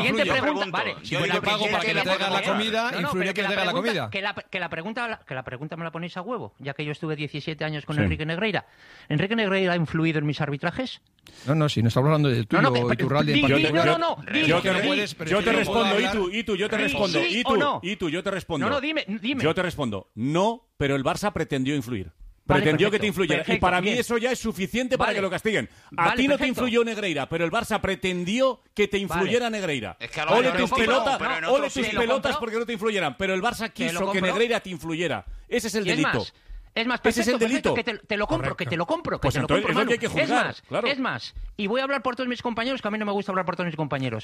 siguiente influye. pregunta, vale. Yo pago para que le traigan la comida, influye que le traigan la comida. Que la pregunta me la ponéis a huevo, ya que yo estuve 17 años con Enrique Negreira. ¿Enrique Negreira ha influido en mis arbitrajes? No, si no estamos hablando de tuyo, Iturralde en particular. Yo te respondo, Itu, yo te respondo. Yo te respondo. No, dime. Yo te respondo. No, pero el Barça pretendió influir. Vale, Pretendió perfecto, que te influyera. perfecto, y para bien. mí eso ya es suficiente para Vale. que lo castiguen. A Vale, ti no te perfecto. influyó Negreira, pero el Barça pretendió que te influyera Negreira. Es que a lo Ole mejor tus te lo pelotas, compro, pero en ole otros tus sí. pelotas porque no te influyeran. Pero el Barça Te lo quiso que compro. Negreira te influyera. Ese es el Y delito. Es más, Ese es el delito. que te lo compro, que te lo compro. Pues te lo entonces compro, es lo que hay Manu. que juzgar, Es más, claro. es más. Y voy a hablar por todos mis compañeros, que a mí no me gusta hablar por todos mis compañeros.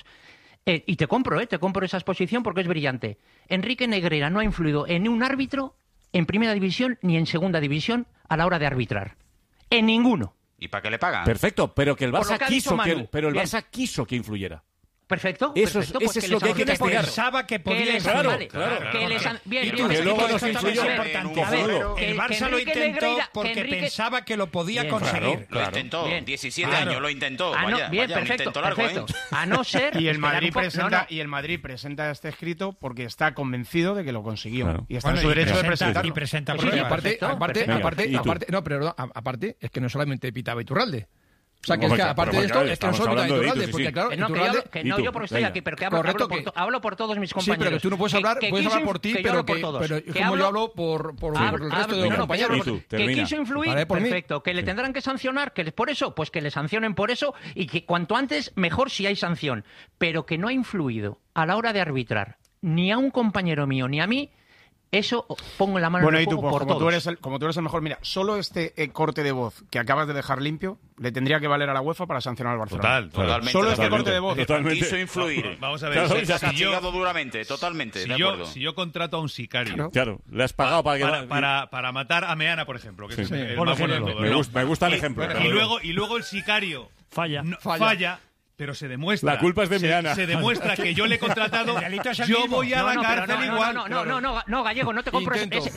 Y te compro esa exposición porque es brillante. Enrique Negreira no ha influido en un árbitro en primera división ni en segunda división a la hora de arbitrar. En ninguno. ¿Y para qué le pagan? Perfecto, pero que el Por lo Barça que ha dicho Manu. Bien. quiso que influyera. Perfecto. Eso perfecto, ese es lo que hay que les castigar. Pensaba que podía les- Claro, vale, claro. que les han- bien, Y bien, que luego nos influyó. a ver, importante. a ver, El Barça que lo Enrique intentó Negreira- porque que Enrique- pensaba que lo podía Bien, conseguir. Lo intentó. Bien. 17 Claro. años lo intentó. Ah, no, Vaya, bien, vaya, un perfecto, intento largo, perfecto. ¿eh? A no ser... Y el esperar Madrid un poco- presenta no. y el Madrid presenta este escrito porque está convencido de que lo consiguió. Claro. Y está en su derecho de presentarlo. Y presenta Sí, pruebas. perfecto, Aparte, perfecto. aparte, es que no solamente pitaba Iturralde. O sea, que es Hombre, que aparte pero de esto, claro, es que no estamos solo pitaba hablando de Iturralde, Itu, porque sí. claro, Que no, Iturralde... yo por estoy aquí, pero que hablo, Correcto, hablo por todos mis Sí, compañeros. pero tú no puedes hablar, puedes hablar por ti, que yo pero hablo por todos. pero Que como hablo- yo hablo por el resto de los no, compañeros. Y tú, que termina. quiso influir, Vale, por mí. perfecto, que le tendrán que sancionar, que por eso, pues que le sancionen por eso y que cuanto antes mejor si hay sanción, pero que no ha influido a la hora de arbitrar ni a un compañero mío ni a mí, eso pongo la mano Bueno, en y el tú, fuego pues, por como todos. tú eres el mejor, mira, solo este corte de voz que acabas de dejar limpio le tendría que valer a la UEFA para sancionar al Barcelona. Totalmente. Solo este Totalmente. corte de voz. Totalmente. Quiso influir. Vamos a ver, Claro, Se ha si yo, castigado duramente, totalmente, de acuerdo. si yo contrato a un sicario Claro, le has pagado para que... para matar a Meana, por ejemplo, que Sí. es el Por más bueno de ejemplo. todos, ¿no? Me gusta el ejemplo. Y luego el sicario Falla. falla, pero se demuestra. La culpa es de Meana. Se demuestra que yo le he contratado. El delito es el Yo mismo. voy a la pero cárcel igual. No, Gallego, no te compro Intento.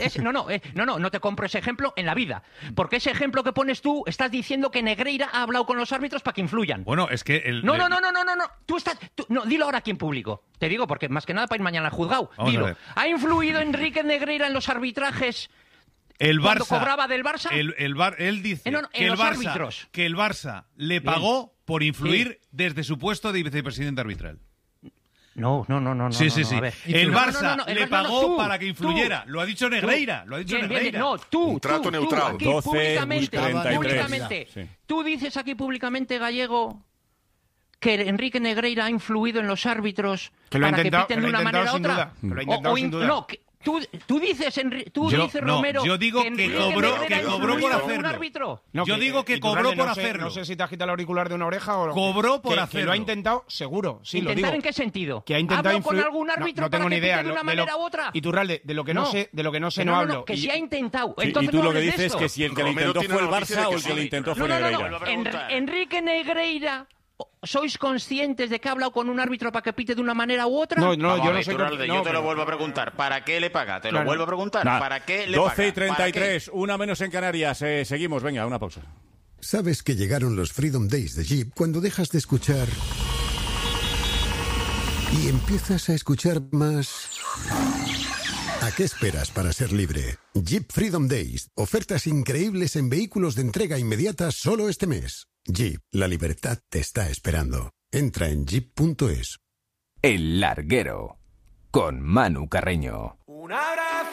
no te compro ese ejemplo en la vida. Porque ese ejemplo que pones tú, estás diciendo que Negreira ha hablado con los árbitros para que influyan. Bueno, es que el. No. No, dilo ahora aquí en público. Te digo, porque más que nada para ir mañana al juzgado. Vamos a Dilo. ver. ¿Ha influido Enrique Negreira en los arbitrajes El cuando Barça. cobraba del Barça? Él dice No, que, en el los Barça, árbitros. que el Barça le pagó por influir desde su puesto de vicepresidente arbitral. No. Sí. A ver. El Barça No, le no, pagó tú, para que influyera. tú. Lo ha dicho Negreira. Lo ha dicho Bien, Negreira. no, tú. Un trato tú, neutral. Aquí 12, públicamente, 33. Sí. Tú dices aquí públicamente, Gallego, que Enrique Negreira ha influido en los árbitros Que lo ha para intentado- que piten que de lo ha una manera u intentado otra. sin duda. Que lo ha intentado sin duda. No, tú dices, Romero, yo digo que Enrique cobró Negreira por influyó en un hacerlo. árbitro. No, Yo digo que Iturralde, cobró por no sé- hacerlo. No sé si te agita el auricular de una oreja o... Cobró por que hacerlo. lo ha intentado, seguro, sí, lo digo. ¿Intentar en qué sentido? Que ha intentado ¿Hablo con influir- algún árbitro no tengo para ni que idea. pite de una manera u otra? Iturralde, de lo que no sé Que no hablo. que Y- sí ha intentado. Sí, Entonces y tú no lo que hables de dices es esto. que si el que le Romero intentó tiene fue el la noticia Barça de o que el que le sí. intentó fue No. Negreira. Vuelvo a preguntar. Enrique Negreira, ¿sois conscientes de que ha hablado con un árbitro para que pite de una manera u otra? No, Vamos yo a no ver, soy... Iturralde, yo te lo pero- vuelvo a preguntar. ¿Para qué le paga? Te lo Claro. vuelvo a preguntar. Nada. ¿Para qué le 12 y paga? ¿Para qué? 33, una menos en Canarias. Seguimos, venga, una pausa. Sabes que llegaron los Freedom Days de Jeep cuando dejas de escuchar y empiezas a escuchar más. ¿A qué esperas para ser libre? Jeep Freedom Days. Ofertas increíbles en vehículos de entrega inmediata solo este mes. Jeep, la libertad te está esperando. Entra en jeep.es. El Larguero, con Manu Carreño. Una